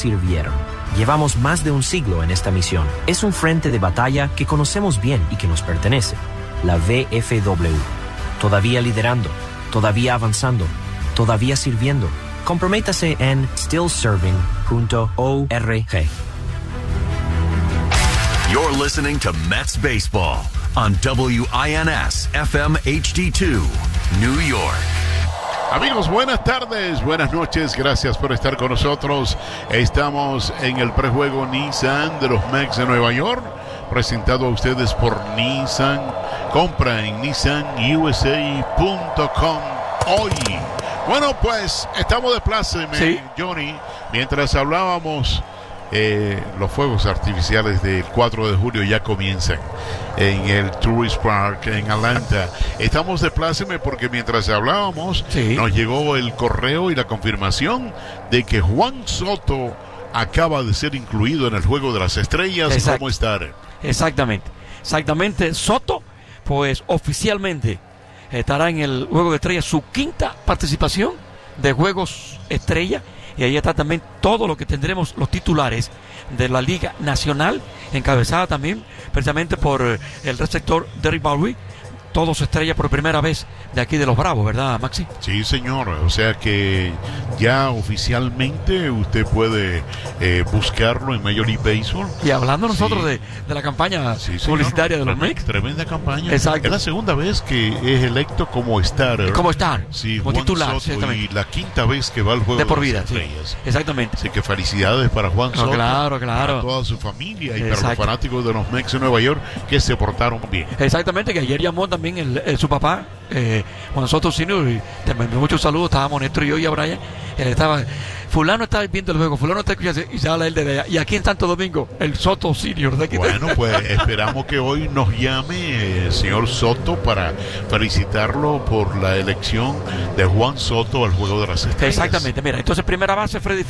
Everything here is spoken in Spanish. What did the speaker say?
sirvieron. Llevamos más de un siglo en esta misión. Es un frente de batalla que conocemos bien y que nos pertenece. La VFW. Todavía liderando, todavía avanzando, todavía sirviendo. Comprométase en stillserving.org. You're listening to Mets Baseball on WINS FM HD2, New York. Amigos, buenas tardes, buenas noches, gracias por estar con nosotros. Estamos en el prejuego Nissan de los Mets de Nueva York, presentado a ustedes por Nissan. Compra en nissanusa.com hoy. Bueno, pues estamos de pláceme, sí. Johnny, mientras hablábamos, los fuegos artificiales del 4 de julio ya comienzan en el Tourist Park en Atlanta. Estamos de pláceme porque mientras hablábamos, sí, nos llegó el correo y la confirmación de que Juan Soto acaba de ser incluido en el Juego de las Estrellas. Exacto. ¿Cómo está? Exactamente. Soto, pues oficialmente estará en el Juego de Estrellas, su quinta participación de Juegos Estrella. Y ahí está también todo lo que tendremos, los titulares de la Liga Nacional, encabezada también precisamente por el receptor Derek Baldwin. Todos estrellas por primera vez de aquí de los Bravos, ¿verdad, Maxi? Sí, señor. O sea que ya oficialmente usted puede buscarlo en Major League Baseball. Y hablando nosotros, sí, de la campaña, sí, publicitaria de los Mets. Tremenda campaña. Exacto. Es la segunda vez que es electo como starter. Como starter. Sí, como Juan titular. Soto, y la quinta vez que va al Juego de por de vida, las Estrellas. Sí. Exactamente. Así que felicidades para Juan Soto. Claro. Para toda su familia y para los fanáticos de los Mets de Nueva York que se portaron bien. Exactamente, que ayer llamó también su papá, Juan Soto Sr. y te mandó muchos saludos. Estábamos Néstor y yo y a Brian. Él estaba, fulano está viendo el juego, fulano está escuchando, y se habla él de allá. Y aquí en Santo Domingo, el Soto Sr. de aquí. Bueno, pues esperamos que hoy nos llame el señor Soto para felicitarlo por la elección de Juan Soto al Juego de las Estrellas. Exactamente, mira, entonces primera base Freddy